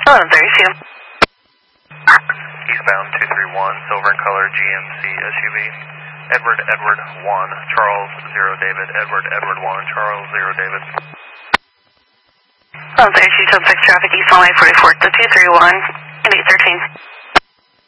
Hello, 32. Eastbound 231, silver in color GMC SUV. Edward 1, Charles 0 David. Edward 1, Charles 0 David. Hello, 32, 76 traffic, east on I-44, the 231, and 813.